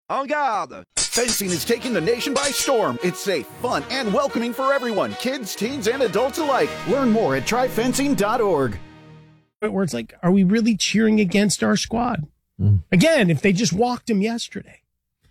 En garde! Fencing is taking the nation by storm. It's safe, fun, and welcoming for everyone, kids, teens, and adults alike. Learn more at tryfencing.org. Where it's like, are we really cheering against our squad? Again, if they just walked him yesterday.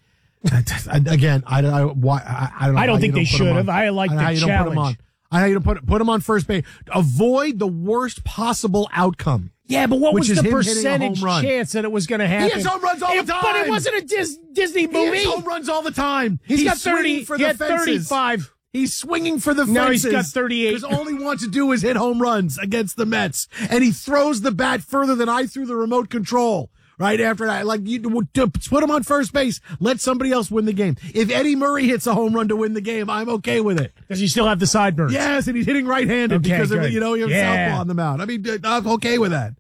Again, I don't think they should have. I like the challenge. I had to put him on first base. Avoid the worst possible outcome. Yeah, but what was the percentage chance that it was going to happen? He has home runs all the time. But it wasn't a Disney movie. He has home runs all the time. He's got 30 for the fences. 35. He's swinging for the fences. Now he's got 38. Because all he wants to do is hit home runs against the Mets. And he throws the bat further than I threw the remote control. Right after that, like, you put him on first base, let somebody else win the game. If Eddie Murray hits a home run to win the game, I'm okay with it. Does he still have the sideburns? Yes, and he's hitting right-handed because of, you have southpaw on the mound. I mean, I'm okay with that.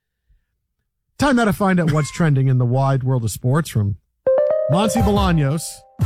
Time now to find out what's trending in the wide world of sports from Monty Bolaños,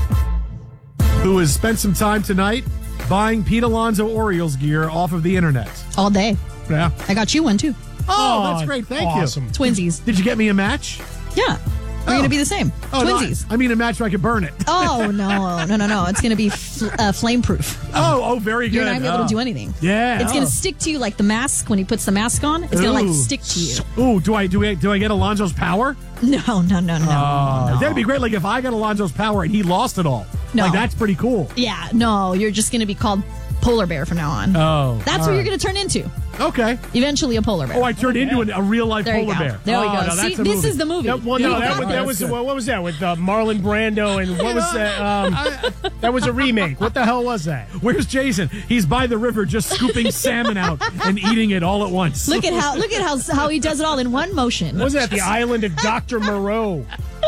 who has spent some time tonight buying Pete Alonso Orioles gear off of the internet. All day. Yeah. I got you one, too. Oh, that's great. Thank you. Twinsies. Did you get me a match? Yeah. We're going to be the same. Twinsies. No, I mean a match where I could burn it. Oh, no. It's going to be flame-proof. Oh, very good. You're not going to be able to do anything. Yeah. It's going to stick to you like the mask when he puts the mask on. It's going to stick to you. Ooh, do I get Alonso's power? No. That'd be great. Like if I got Alonso's power and he lost it all. No. Like that's pretty cool. Yeah, no, you're just going to be called Polar Bear from now on. Oh. That's what you're going to turn into. Okay. Eventually a polar bear. Oh, I turned into a real-life polar bear. There we go. No, See, this is the movie. That was what was that with Marlon Brando and what was that? That was a remake. What the hell was that? Where's Jason? He's by the river just scooping salmon out and eating it all at once. Look at how he does it all in one motion. What was that? The Island of Dr. Moreau.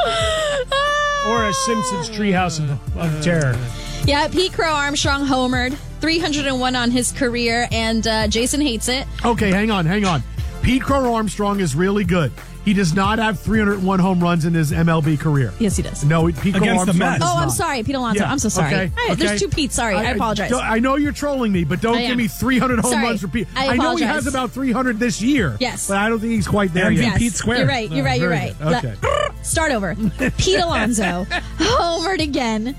Or a Simpsons Treehouse of Terror. Yeah, Pete Crow Armstrong homered. 301 on his career, and Jason hates it. Okay, hang on. Pete Crow Armstrong is really good. He does not have 301 home runs in his MLB career. Yes, he does. No, Pete Crow Armstrong does not. Oh, I'm sorry, Pete Alonso. Yeah. I'm so sorry. Okay. There's two Pete's. Sorry, I apologize. I know you're trolling me, but don't give me 300 home runs for Pete. I know he has about 300 this year. Yes. But I don't think he's quite there yet. Yes. Pete Square. You're right. Okay. Start over. Pete Alonso homered again.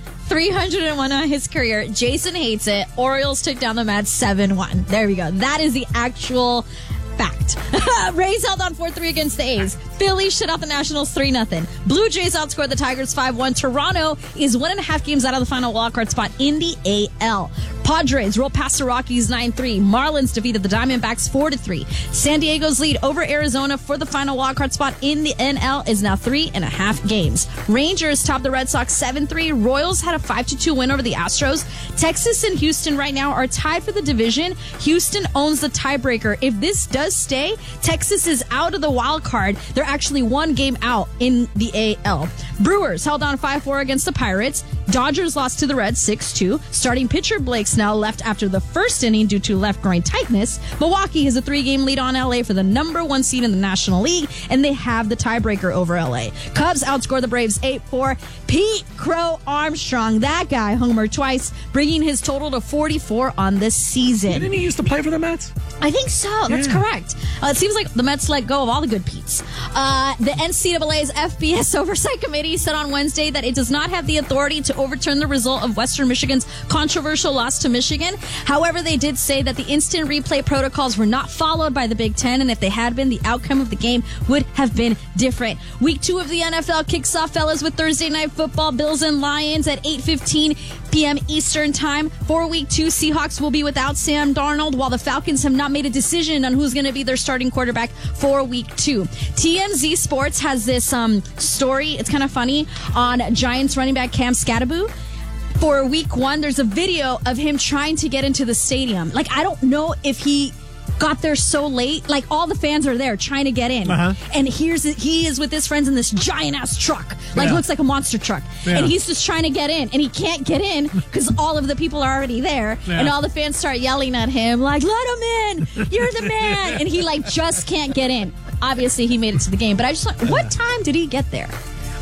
301 on his career. Jason hates it. Orioles took down the Mets 7-1. There we go. That is the actual fact. Rays held on 4-3 against the A's. Phillies shut out the Nationals 3-0. Blue Jays outscored the Tigers 5-1. Toronto is 1.5 games out of the final wildcard spot in the AL. Padres roll past the Rockies 9-3. Marlins defeated the Diamondbacks 4-3. San Diego's lead over Arizona for the final wildcard spot in the NL is now 3.5 games. Rangers topped the Red Sox 7-3. Royals had a 5-2 win over the Astros. Texas and Houston right now are tied for the division. Houston owns the tiebreaker. If this does stay, Texas is out of the wild card. They're actually one game out in the AL. Brewers held on 5-4 against the Pirates. Dodgers lost to the Reds 6-2. Starting pitcher Blake Snell left after the first inning due to left groin tightness. Milwaukee has a 3-game lead on LA for the number 1 seed in the National League, and they have the tiebreaker over LA. Cubs outscored the Braves 8-4. Pete Crow Armstrong, that guy, homered twice, bringing his total to 44 on this season. Didn't he used to play for the Mets? I think so. That's correct. It seems like the Mets let go of all the good Petes. The NCAA's FBS Oversight Committee said on Wednesday that it does not have the authority to overturn the result of Western Michigan's controversial loss to Michigan. However, they did say that the instant replay protocols were not followed by the Big Ten, and if they had been, the outcome of the game would have been different. Week 2 of the NFL kicks off, fellas, with Thursday Night Football, Bills and Lions at 8:15 p.m. Eastern Time. For Week 2, Seahawks will be without Sam Darnold, while the Falcons have not made a decision on who's going to be their starting quarterback for Week 2. TMZ Sports has this story, it's kind of funny, on Giants running back Cam Skattebo. For Week 1, there's a video of him trying to get into the stadium. Like, I don't know if he got there so late. Like, all the fans are there trying to get in. And he is with his friends in this giant-ass truck. Like, looks like a monster truck. And he's just trying to get in. And he can't get in because all of the people are already there. And all the fans start yelling at him, like, let him in! You're the man! And he, like, just can't get in. Obviously, he made it to the game. But I just thought, what time did he get there?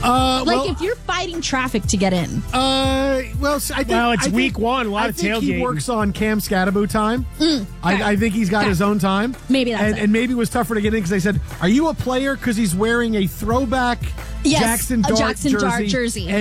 If you're fighting traffic to get in. It's week 1. A lot of tailgating. I think he works on Cam Skattebo time. I think he's got his own time. Maybe that's it. And maybe it was tougher to get in because they said, are you a player? Because he's wearing a throwback Jackson Dart jersey.